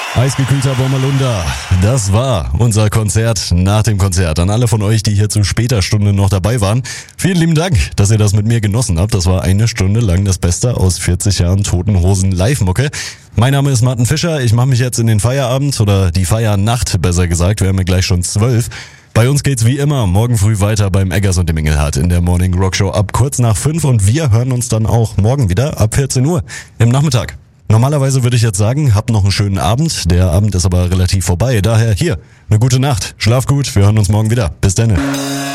Eisgekühlter Bommerlunder, das war unser Konzert nach dem Konzert. An alle von euch, die hier zu später Stunde noch dabei waren, vielen lieben Dank, dass ihr das mit mir genossen habt. Das war eine Stunde lang das Beste aus 40 Jahren Toten Hosen Live-Mucke. Mein Name ist Martin Fischer, ich mache mich jetzt in den Feierabend oder die Feiernacht, besser gesagt. Wir haben ja gleich schon 12. Bei uns geht's wie immer morgen früh weiter beim Eggers und dem Engelhardt in der Morning Rock Show ab kurz nach 5 und wir hören uns dann auch morgen wieder ab 14 Uhr im Nachmittag. Normalerweise würde ich jetzt sagen, habt noch einen schönen Abend. Der Abend ist aber relativ vorbei. Daher hier, eine gute Nacht. Schlaf gut, wir hören uns morgen wieder. Bis dann.